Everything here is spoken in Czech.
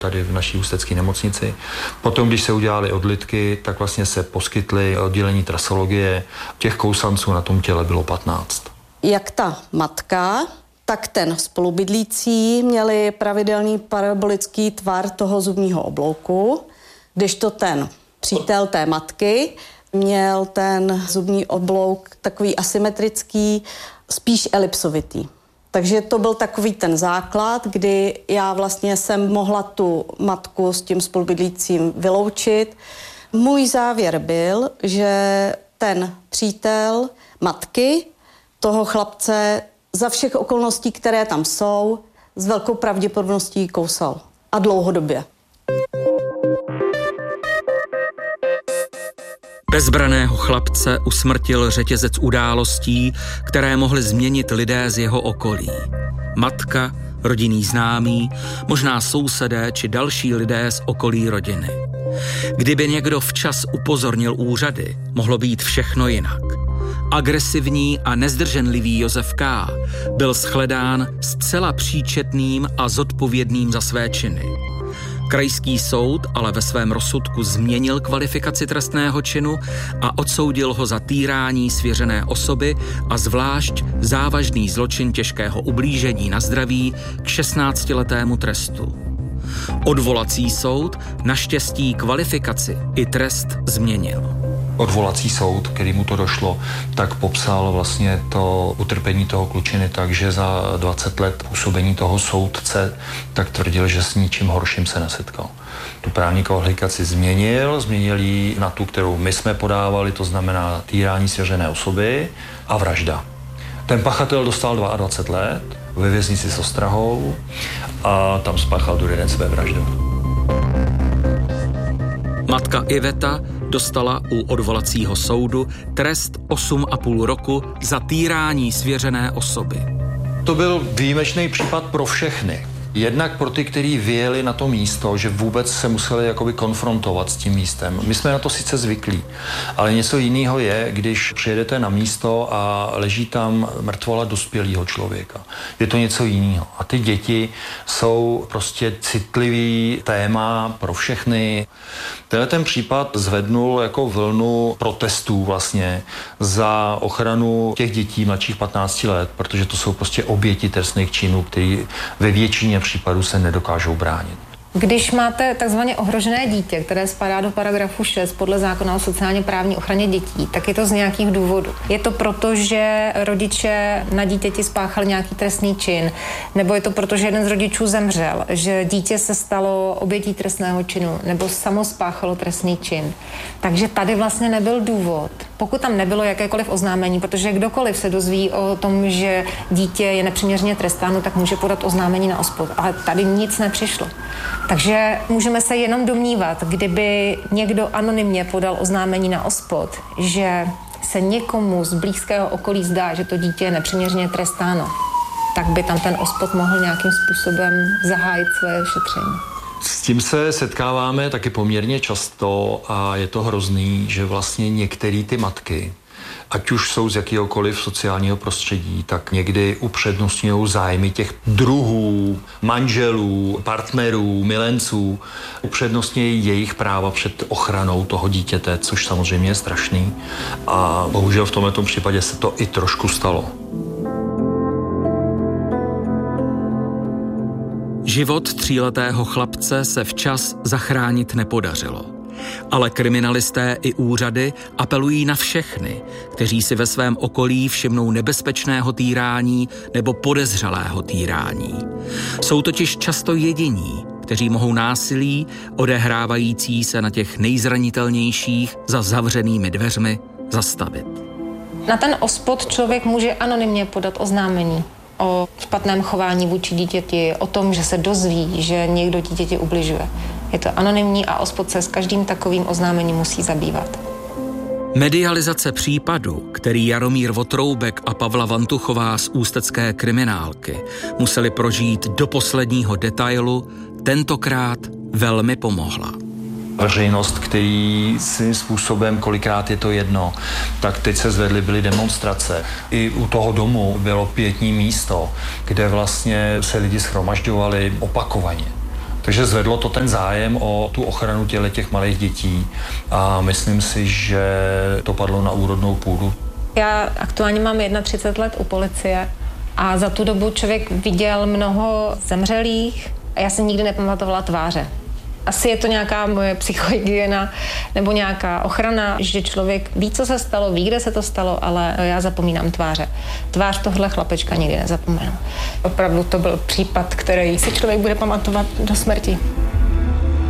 tady v naší ústecké nemocnici. Potom, když se udělaly odlitky, tak vlastně se poskytly oddělení trasologie. Těch kousanců na tom těle bylo 15. Jak ta matka, tak ten spolubydlící měli pravidelný parabolický tvar toho zubního oblouku, kdežto ten přítel té matky měl ten zubní oblouk takový asymetrický, spíš elipsovitý. Takže to byl takový ten základ, kdy já vlastně jsem mohla tu matku s tím spolubydlícím vyloučit. Můj závěr byl, že ten přítel matky toho chlapce za všech okolností, které tam jsou, s velkou pravděpodobností kousal. A dlouhodobě. Bezbraného chlapce usmrtil řetězec událostí, které mohly změnit lidé z jeho okolí. Matka, rodinný známí, možná sousedé či další lidé z okolí rodiny. Kdyby někdo včas upozornil úřady, mohlo být všechno jinak. Agresivní a nezdrženlivý Josef K. byl shledán zcela příčetným a zodpovědným za své činy. Krajský soud ale ve svém rozsudku změnil kvalifikaci trestného činu a odsoudil ho za týrání svěřené osoby a zvlášť závažný zločin těžkého ublížení na zdraví k 16letému trestu. Odvolací soud naštěstí kvalifikaci i trest změnil. Odvolací soud, který mu to došlo, tak popsal vlastně to utrpení toho klučiny tak, že za 20 let působení toho soudce tak tvrdil, že s ničím horším se nesetkal. Tu právní kvalifikaci změnil ji na tu, kterou my jsme podávali, to znamená týrání svěřené osoby a vražda. Ten pachatel dostal 22 let ve věznici s ostrahou a tam spáchal druhý den své vraždu. Matka Iveta dostala u odvolacího soudu trest 8,5 roku za týrání svěřené osoby. To byl výjimečný případ pro všechny. Jednak pro ty, kteří vyjeli na to místo, že vůbec se museli jakoby konfrontovat s tím místem. My jsme na to sice zvyklí, ale něco jiného je, když přijedete na místo a leží tam mrtvola dospělého člověka. Je to něco jiného. A ty děti jsou prostě citlivý téma pro všechny. Ten případ zvednul jako vlnu protestů vlastně za ochranu těch dětí mladších 15 let, protože to jsou prostě oběti trestných činů, které ve většině případů se nedokážou bránit. Když máte takzvaně ohrožené dítě, které spadá do paragrafu 6 podle zákona o sociálně právní ochraně dětí, tak je to z nějakých důvodů. Je to proto, že rodiče na dítěti spáchali nějaký trestný čin, nebo je to proto, že jeden z rodičů zemřel, že dítě se stalo obětí trestného činu, nebo samo spáchalo trestný čin. Takže tady vlastně nebyl důvod, pokud tam nebylo jakékoliv oznámení, protože kdokoliv se dozví o tom, že dítě je nepřiměřeně trestáno, tak může podat oznámení na OSPOD, ale tady nic nepřišlo. Takže můžeme se jenom domnívat, kdyby někdo anonymně podal oznámení na OSPOD, že se někomu z blízkého okolí zdá, že to dítě je nepřiměřeně trestáno, tak by tam ten OSPOD mohl nějakým způsobem zahájit své šetření. S tím se setkáváme taky poměrně často a je to hrozný, že vlastně některé ty matky, ať už jsou z jakéhokoliv sociálního prostředí, tak někdy upřednostňují zájmy těch druhů, manželů, partnerů, milenců, upřednostňují jejich práva před ochranou toho dítěte, což samozřejmě je strašný. A bohužel v tomto případě se to i trošku stalo. Život 3letého chlapce se včas zachránit nepodařilo. Ale kriminalisté i úřady apelují na všechny, kteří si ve svém okolí všimnou nebezpečného týrání nebo podezřelého týrání. Jsou totiž často jediní, kteří mohou násilí, odehrávající se na těch nejzranitelnějších za zavřenými dveřmi, zastavit. Na ten OSPOD člověk může anonymně podat oznámení o špatném chování vůči dítěti, o tom, že se dozví, že někdo dítěti ubližuje. Je to anonymní a OSPOD se s každým takovým oznámením musí zabývat. Medializace případu, který Jaromír Votroubek a Pavla Vantuchová z ústecké kriminálky museli prožít do posledního detailu, tentokrát velmi pomohla. Veřejnost, který svým způsobem, kolikrát je to jedno, tak teď se byly demonstrace. I u toho domu bylo pietní místo, kde vlastně se lidi shromažďovali opakovaně. Takže zvedlo to ten zájem o tu ochranu těch malých dětí a myslím si, že to padlo na úrodnou půdu. Já aktuálně mám 31 let u policie a za tu dobu člověk viděl mnoho zemřelých a já si nikdy nepamatovala tváře. Asi je to nějaká moje psychohygiena nebo nějaká ochrana, že člověk ví, co se stalo, ví, kde se to stalo, ale já zapomínám tváře. Tvář tohle chlapečka nikdy nezapomenu. Opravdu to byl případ, který si člověk bude pamatovat do smrti.